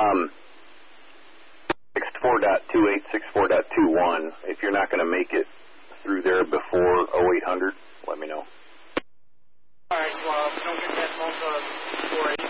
64.28, 64.21. If you're not going to make it through there before 0800, let me know. All right, well, if we don't get that phone call before 8,